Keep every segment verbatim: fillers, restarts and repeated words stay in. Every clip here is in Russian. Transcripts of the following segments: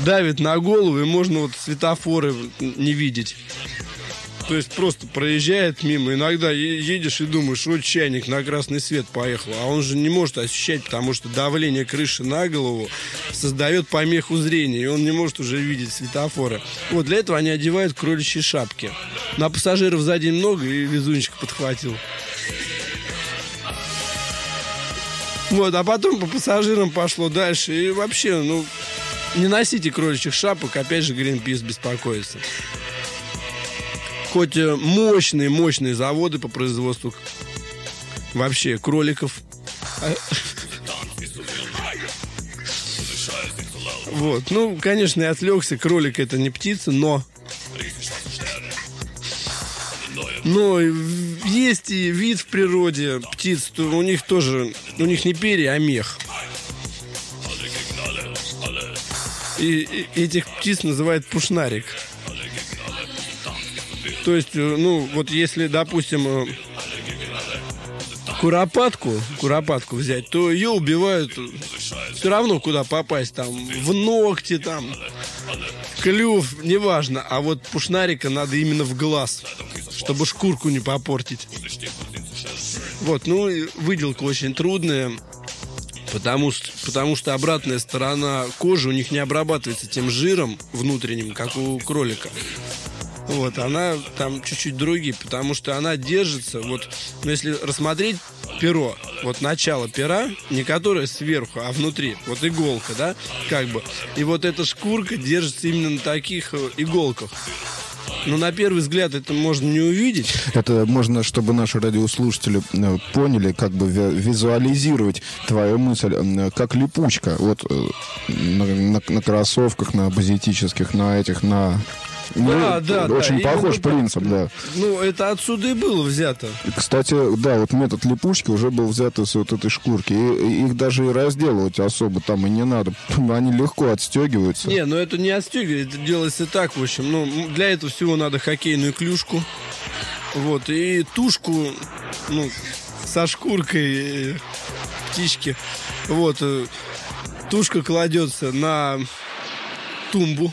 давит на голову, и можно вот светофоры не видеть. То есть просто проезжает мимо. Иногда едешь и думаешь, вот чайник на красный свет поехал. А он же не может ощущать, потому что давление крыши на голову создает помеху зрения. И он не может уже видеть светофоры. Вот для этого они одевают кроличьи шапки. На пассажиров сзади много, и везунчик подхватил. Вот, а потом по пассажирам пошло дальше. И вообще, ну, не носите кроличьих шапок. Опять же, Greenpeace беспокоится. Хоть мощные, мощные заводы по производству вообще кроликов. Вот, ну, конечно, я отвлекся. Кролик — это не птица, но... Но есть и вид в природе птиц, то у них тоже... У них не перья, а мех. И, и этих птиц называют пушнарик. То есть, ну, вот если, допустим, куропатку, куропатку взять, то ее убивают все равно, куда попасть, там, в ногти, там, клюв, неважно. А вот пушнарика надо именно в глаз, чтобы шкурку не попортить. Вот, ну, выделка очень трудная, потому что, потому что обратная сторона кожи у них не обрабатывается тем жиром внутренним, как у кролика. Вот, она там чуть-чуть другие, потому что она держится, вот, ну, если рассмотреть перо, вот начало пера, не которое сверху, а внутри, вот иголка, да, как бы, и вот эта шкурка держится именно на таких иголках. Но на первый взгляд это можно не увидеть. Это можно, чтобы наши радиослушатели поняли, как бы визуализировать твою мысль, как липучка, вот на, на, на кроссовках, на базитических, на этих, на... Да, ну, да, очень да, похож именно, принцип, да. Ну, это отсюда и было взято. И, кстати, да, вот метод липучки уже был взят из вот этой шкурки. И, и их даже и разделывать особо там и не надо. Они легко отстегиваются. Не, ну это не отстегивается, это делается так, в общем. Ну, для этого всего надо хоккейную клюшку. Вот, и тушку, ну, со шкуркой птички. Вот, тушка кладется на тумбу.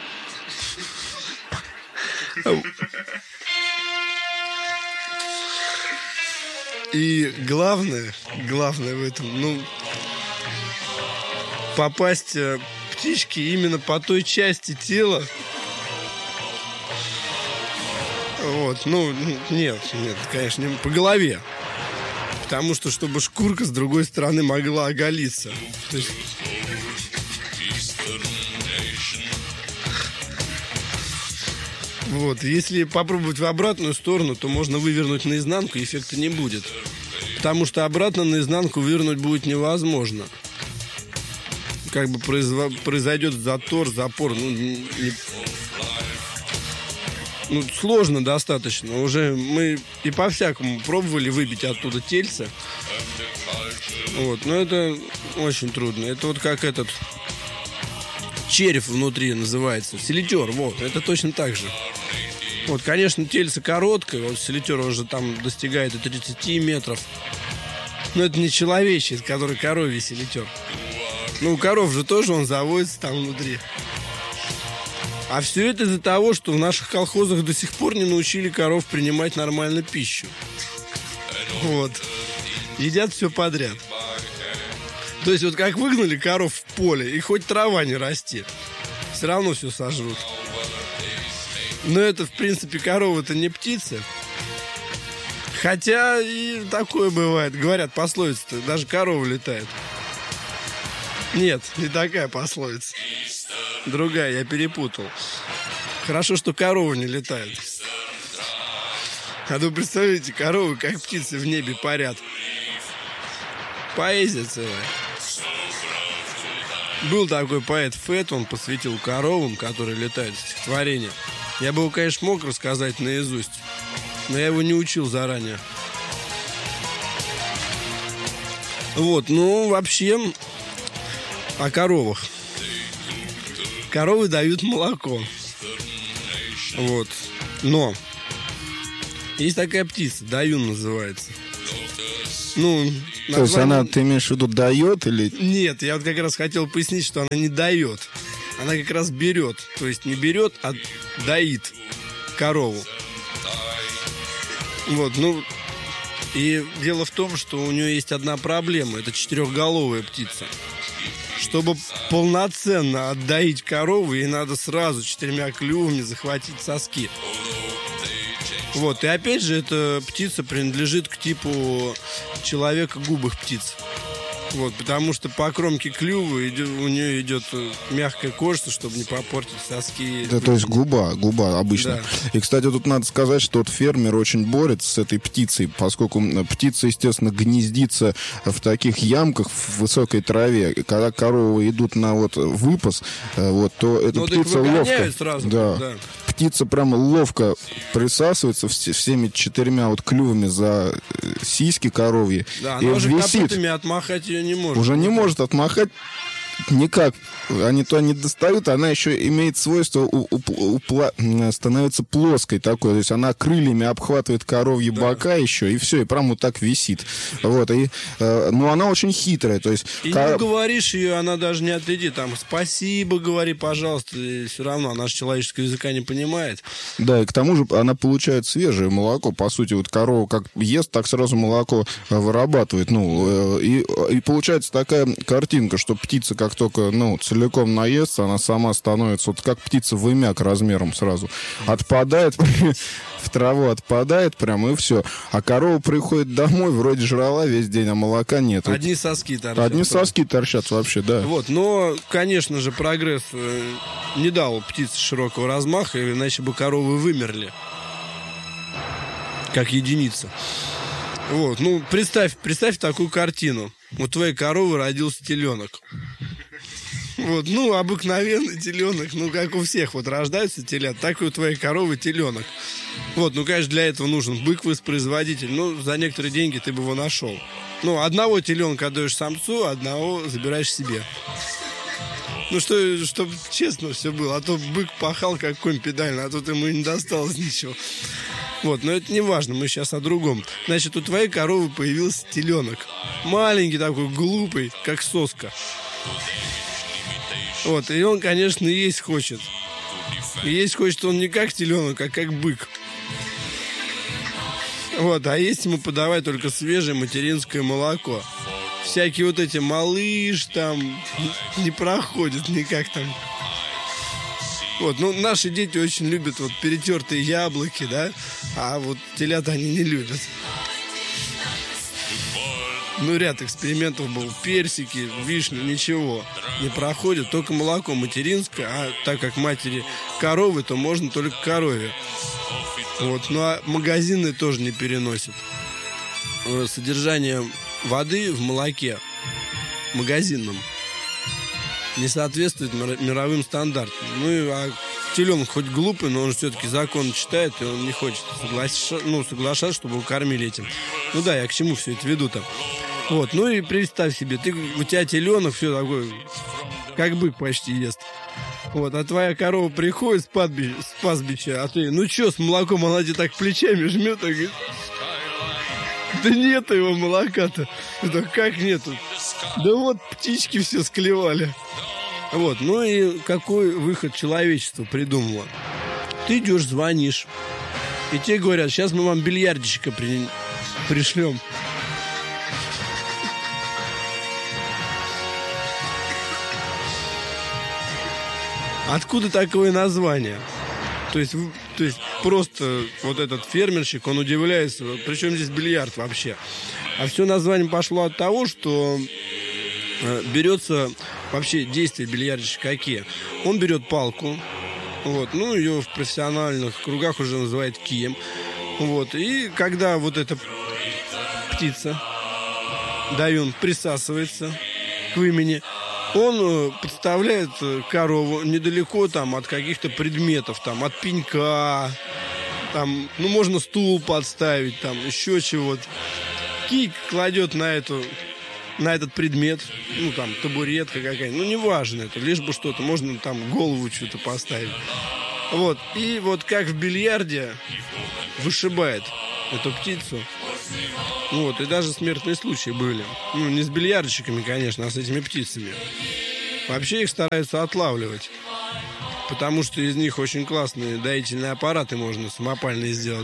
И главное, главное в этом, ну, попасть птичке именно по той части тела. Вот, ну, нет, нет, конечно, не по голове. Потому что, чтобы шкурка с другой стороны могла оголиться. То есть... Вот, если попробовать в обратную сторону, то можно вывернуть наизнанку, и эффекта не будет. Потому что обратно наизнанку вывернуть будет невозможно. Как бы произво- произойдет затор, запор. Ну, не... ну, сложно достаточно. Уже мы и по-всякому пробовали выбить оттуда тельце. Вот, но это очень трудно. Это вот как этот череп внутри называется. Селитер, вот, это точно так же. Вот, конечно, тельце короткое, вот селитер уже там достигает и тридцати метров. Но это не человечий, который коровий селитер. Ну, у коров же тоже он заводится там внутри. А все это из-за того, что в наших колхозах до сих пор не научили коров принимать нормально пищу. Вот. Едят все подряд. То есть вот как выгнали коров в поле, и хоть трава не расти, все равно все сожрут. Но это, в принципе, корова-то не птица. Хотя и такое бывает. Говорят, пословица-то, даже корова летает. Нет, не такая пословица. Другая, я перепутал. Хорошо, что коровы не летают. А то, представляете, коровы, как птицы, в небе парят. Поэзия целая. Был такой поэт Фет, он посвятил коровам, которые летают, стихотворение. Я бы его, конечно, мог рассказать наизусть, но я его не учил заранее. Вот, ну, вообще, о коровах. Коровы дают молоко. Вот. Но есть такая птица, даюн называется. Ну, то название... есть она, ты имеешь в виду, дает или... Нет, я вот как раз хотел пояснить, что она не дает. она как раз берет. То есть не берет, а доит корову. Вот, ну... И дело в том, что у нее есть одна проблема. Это четырехголовая птица. Чтобы полноценно отдоить корову, ей надо сразу четырьмя клювами захватить соски. Вот, и опять же, эта птица принадлежит к типу человека-губых птиц. Вот, потому что по кромке клюва у нее идет мягкая кожа, чтобы не попортить соски. Да, то есть губа, губа обычно. Да. И, кстати, тут надо сказать, что вот фермер очень борется с этой птицей, поскольку птица, естественно, гнездится в таких ямках в высокой траве. И когда коровы идут на вот выпас, вот, то эта Но птица ловко... Сразу, да. Да. Птица прямо ловко присасывается всеми четырьмя вот клювами за сиськи коровьи. Да, и она уже висит. Копытами отмахать ее не может. Уже не может отмахать никак. Они то не достают, она еще имеет свойство у, у, у, становится плоской такой. То есть она крыльями обхватывает коровьи да. бока еще, и все, и прям вот так висит. Вот, и, э, но она очень хитрая. То есть, и кор... не говоришь ее, она даже не ответит. Там спасибо, говори, пожалуйста. И все равно, она же человеческого языка не понимает. Да, и к тому же она получает свежее молоко. По сути, вот корова как ест, так сразу молоко вырабатывает. Ну, э, и, и получается такая картинка, что птица как только, ну, целиком наестся, она сама становится вот как птица вымяк размером сразу. Отпадает, в траву отпадает прям, и все. А корова приходит домой, вроде жрала весь день, а молока нет. Одни соски торчат. Одни соски торчат вообще, да. Вот, но, конечно же, прогресс не дал птице широкого размаха, иначе бы коровы вымерли. Как единица. Вот, ну, представь, представь такую картину. У твоей коровы родился теленок. Вот, ну, обыкновенный теленок, ну, как у всех вот рождаются телят, так и у твоей коровы теленок. Вот, ну, конечно, для этого нужен бык-воспроизводитель, ну, за некоторые деньги ты бы его нашел. Ну, одного теленка отдаешь самцу, одного забираешь себе. Ну, что, чтобы честно все было, а то бык пахал как конь педальный, а тут ему и не досталось ничего. Вот, но это не важно, мы сейчас о другом. Значит, у твоей коровы появился теленок. Маленький такой, глупый, как соска. Вот, и он, конечно, есть хочет. И есть хочет он не как теленок, а как бык. Вот, а есть ему подавать только свежее материнское молоко. Всякие вот эти малыш там не проходят никак там. Вот, ну, наши дети очень любят вот перетертые яблоки, да, а вот телята они не любят. Ну, ряд экспериментов был. Персики, вишни, ничего не проходит. Только молоко материнское. А так как матери коровы, то можно только корове. Вот. Ну, а магазины тоже не переносят. Содержание воды в молоке магазинном не соответствует мировым стандартам. Ну, а теленок хоть глупый, но он все-таки закон читает, и он не хочет соглашаться, ну, соглашаться, чтобы его кормили этим. Ну да, я к чему все это веду-то? Вот, ну и представь себе, ты, у тебя теленок все такое, как бык почти ест. Вот, а твоя корова приходит с, падби, с пастбища, а ты, ну что, с молоком она тебе так плечами жмет, и говорит, да нет его молока-то. Да как нету? Да вот птички все склевали. Вот, ну и какой выход человечество придумало? Ты идешь, звонишь, и тебе говорят, сейчас мы вам бильярдщика при... пришлем. Откуда такое название? То есть, то есть просто вот этот фермерщик, он удивляется, причем здесь бильярд вообще. А все название пошло от того, что э, берется вообще действия бильярдщика какие. Он берет палку, вот, ну ее в профессиональных кругах уже называют кием. Вот, и когда вот эта птица, даюн, присасывается к вымени, он подставляет корову недалеко там от каких-то предметов, там от пенька, там, ну, можно стул подставить, там, еще чего-то. Кий кладет на эту, на этот предмет, ну, там, табуретка какая-нибудь, ну, неважно это, лишь бы что-то, можно там голову что-то поставить. Вот, и вот как в бильярде вышибает эту птицу. Вот, и даже смертные случаи были. Ну, не с бильярдщиками, конечно, а с этими птицами. Вообще их стараются отлавливать. потому что из них очень классные доительные аппараты можно самопальные сделать.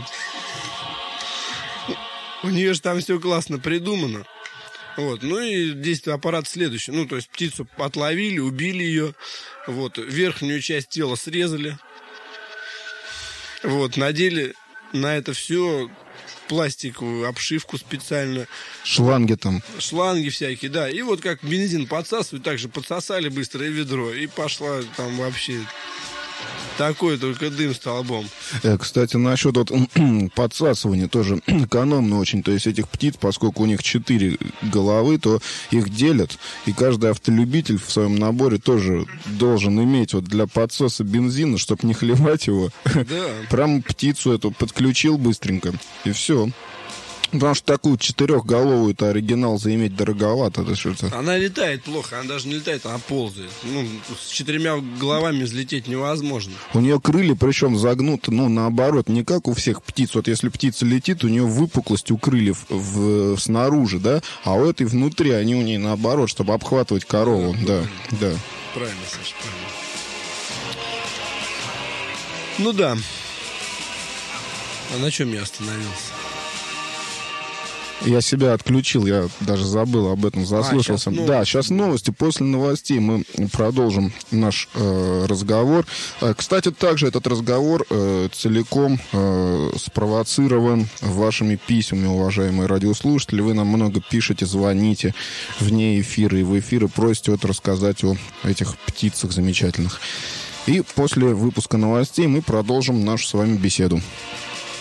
У нее же там все классно придумано. Вот. Ну и действие аппарата следующее. Ну, то есть птицу отловили, убили ее. Вот. Верхнюю часть тела срезали. Вот. Надели на это все пластиковую обшивку специально. Шланги там. Шланги всякие, да. И вот как бензин подсасывают, так же подсосали быстро и ведро. И пошла там вообще... Такой только дым столбом. Э, кстати, насчет вот, подсасывания тоже экономно очень. То есть этих птиц, поскольку у них четыре головы, то их делят. И каждый автолюбитель в своем наборе тоже должен иметь вот для подсоса бензина, чтобы не хлебать его. Да. Прям птицу эту подключил быстренько. И все. Потому что такую четырехголовую-то оригинал заиметь дороговато. Это что-то. Она летает плохо, она даже не летает, она ползает. Ну, с четырьмя головами взлететь невозможно. У нее крылья, причем загнуты, ну, наоборот, не как у всех птиц. Вот если птица летит, у нее выпуклость у крыльев в, в, снаружи, да, а у этой внутри, они у нее наоборот, чтобы обхватывать корову. Да, да. да. Правильно, Саша, правильно. Ну да. А на чем я остановился? Я себя отключил, я даже забыл об этом, заслышался. А, сейчас да, сейчас новости. После новостей мы продолжим наш э, разговор. Э, кстати, также этот разговор э, целиком э, спровоцирован вашими письмами, уважаемые радиослушатели. Вы нам много пишете, звоните вне эфира и в эфиры, просите вот рассказать о этих птицах замечательных. И после выпуска новостей мы продолжим нашу с вами беседу.